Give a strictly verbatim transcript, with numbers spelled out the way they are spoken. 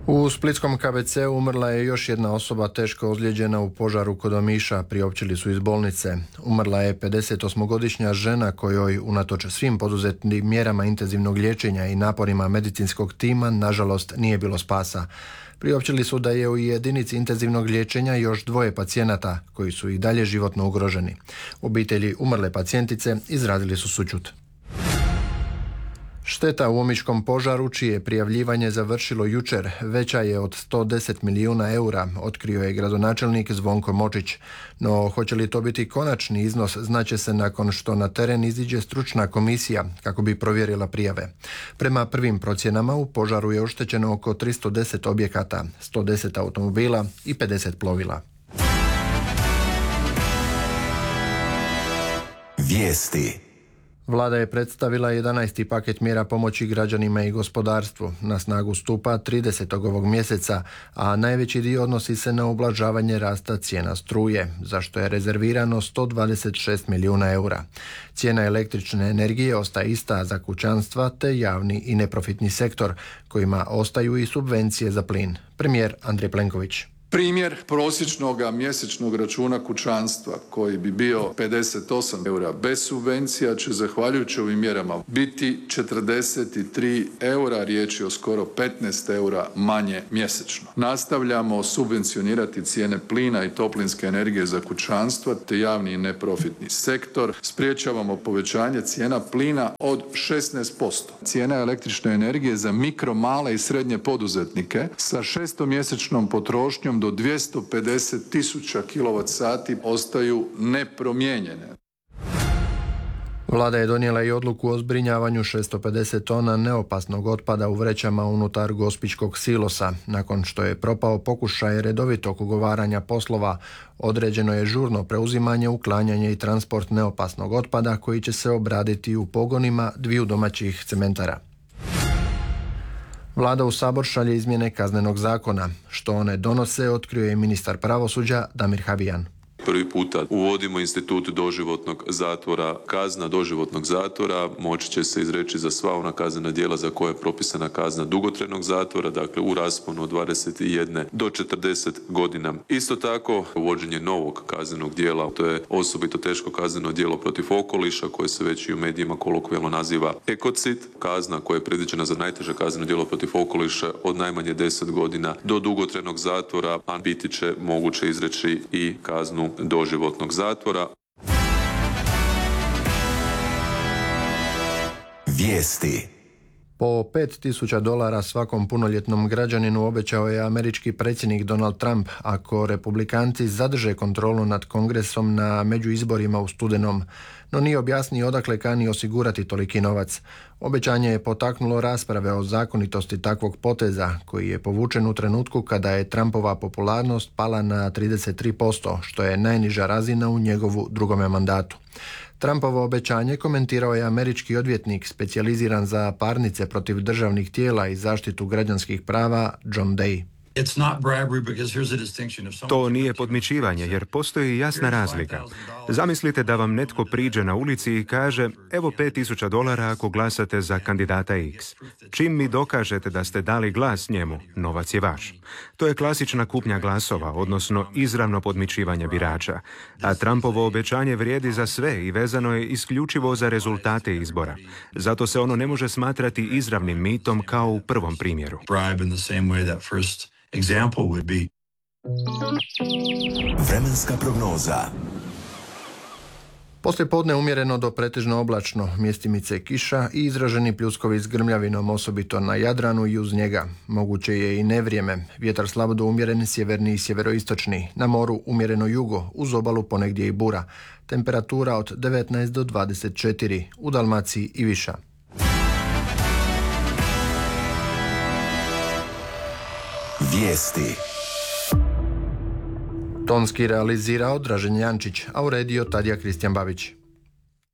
U splitskom K B C umrla je još jedna osoba teško ozlijeđena u požaru kod Omiša, priopćili su iz bolnice. Umrla je pedesetosmogodišnja žena kojoj, unatoč svim poduzetim mjerama intenzivnog liječenja i naporima medicinskog tima, nažalost nije bilo spasa. Priopćili su da je u jedinici intenzivnog liječenja još dvoje pacijenata koji su i dalje životno ugroženi. Obitelji umrle pacijentice izrazili su sućut. Šteta u omiškom požaru, čije prijavljivanje završilo jučer, veća je od sto deset milijuna eura, otkrio je gradonačelnik Zvonko Močić. No, hoće li to biti konačni iznos, znaće se nakon što na teren iziđe stručna komisija kako bi provjerila prijave. Prema prvim procjenama u požaru je oštećeno oko tristo deset objekata, sto deset automobila i pedeset plovila. Vijesti. Vlada je predstavila jedanaesti paket mjera pomoći građanima i gospodarstvu. Na snagu stupa tridesetog ovog mjeseca, a najveći dio odnosi se na ublažavanje rasta cijena struje, za što je rezervirano sto dvadeset šest milijuna eura. Cijena električne energije ostaje ista za kućanstva te javni i neprofitni sektor, kojima ostaju i subvencije za plin. Premijer Andrej Plenković. Primjer prosječnog mjesečnog računa kućanstva koji bi bio pedeset osam eura bez subvencija će zahvaljujući ovim mjerama biti četrdeset tri eura, riječ je o skoro petnaest eura manje mjesečno. Nastavljamo subvencionirati cijene plina i toplinske energije za kućanstva te javni i neprofitni sektor. Spriječavamo povećanje cijena plina od šesnaest posto. Cijena električne energije za mikro, male i srednje poduzetnike sa šestomjesečnom potrošnjom do dvjesto pedeset tisuća kilovat sati ostaju nepromijenjene. Vlada je donijela i odluku o zbrinjavanju šesto pedeset tona neopasnog otpada u vrećama unutar gospićkog silosa. Nakon što je propao pokušaj redovitog ugovaranja poslova, određeno je žurno preuzimanje, uklanjanje i transport neopasnog otpada koji će se obraditi u pogonima dviju domaćih cementara. Vlada u Sabor šalje izmjene Kaznenog zakona. Što one donose, otkrio je ministar pravosuđa Damir Habijan. Prvi puta uvodimo institut doživotnog zatvora. Kazna doživotnog zatvora moći će se izreći za sva ona kaznena djela za koje je propisana kazna dugotrajnog zatvora, dakle u rasponu od dvadeset jedan do četrdeset godina. Isto tako, uvođenje novog kaznenog djela, to je osobito teško kazneno djelo protiv okoliša koje se već i u medijima kolokvijalno naziva ekocid. Kazna koja je predviđena za najteže kazneno djelo protiv okoliša od najmanje deset godina do dugotrajnog zatvora, a biti će moguće izreći i kaznu doživotnog zatvora. Vijesti. Po pet tisuća dolara svakom punoljetnom građaninu obećao je američki predsjednik Donald Trump ako republikanci zadrže kontrolu nad kongresom na međuizborima u studenom, no nije objasnio odakle kani osigurati toliki novac. Obećanje je potaknulo rasprave o zakonitosti takvog poteza, koji je povučen u trenutku kada je Trumpova popularnost pala na trideset tri posto, što je najniža razina u njegovu drugome mandatu. Trumpovo obećanje komentirao je američki odvjetnik specijaliziran za parnice protiv državnih tijela i zaštitu građanskih prava John Day. To nije podmićivanje jer postoji jasna razlika. Zamislite da vam netko priđe na ulici i kaže evo pet tisuća dolara ako glasate za kandidata X. Čim mi dokažete da ste dali glas njemu, novac je vaš. To je klasična kupnja glasova, odnosno izravno podmićivanje birača. A Trumpovo obećanje vrijedi za sve i vezano je isključivo za rezultate izbora. Zato se ono ne može smatrati izravnim mitom kao u prvom primjeru. Example would be. Vremenska prognoza. Poslije podne umjereno do pretežno oblačno, mjestimice kiša i izraženi pljuskovi s grmljavinom, osobito na Jadranu i uz njega. Moguće je i nevrijeme, vjetar slabo do umjeren sjeverni i sjeveroistočni, na moru umjereno jugo, uz obalu ponegdje i bura. Temperatura od devetnaest do dvadeset četiri, u Dalmaciji i viša. Vijesti. Tonski realizirao Dražen Jančić, a uredio Tadija Kristijan Babić.